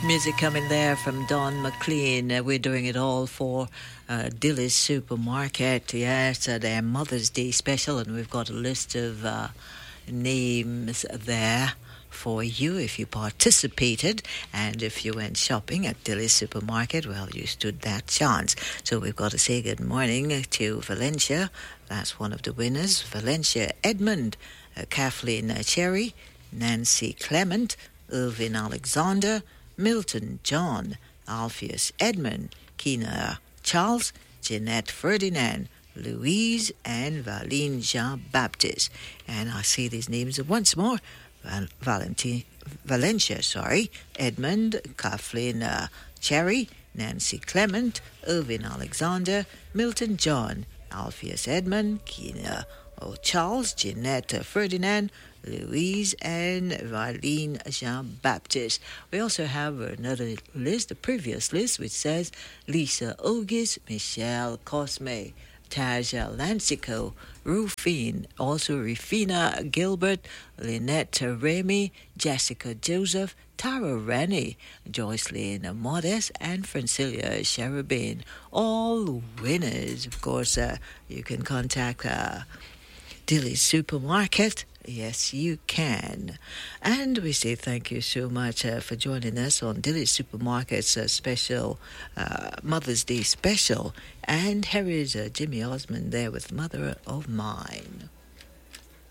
Music coming there from Don McLean. We're doing it all for Dilly's Supermarket. Yes, their Mother's Day special, and we've got a list of names there for you if you participated, and if you went shopping at Dilly's Supermarket, well, you stood that chance. So we've got to say good morning to Valencia. That's one of the winners. Valencia Edmund, Kathleen Cherry, Nancy Clement, Irvin Alexander, Milton John, Alpheus Edmund, Kina Charles, Jeanette Ferdinand, Louise, and Valine Jean Baptiste. And I see these names once more. Valencia, Edmund, Kathleen Cherry, Nancy Clement, Irvin Alexander, Milton John, Alpheus Edmund, Kina Charles, Jeanette Ferdinand, Louise, and Valine Jean-Baptiste. We also have another list, a previous list, which says Lisa Ogis, Michelle Cosme, Taja Lancico, Rufine, also Rufina Gilbert, Lynette Remy, Jessica Joseph, Tara Rennie, Joycelyn Modest, and Francilia Cherubin. All winners. Of course, you can contact Dilly's Supermarket. Yes, you can. And we say thank you so much for joining us on Dilly's Supermarket's special Mother's Day special. And here is Jimmy Osmond there with Mother of Mine.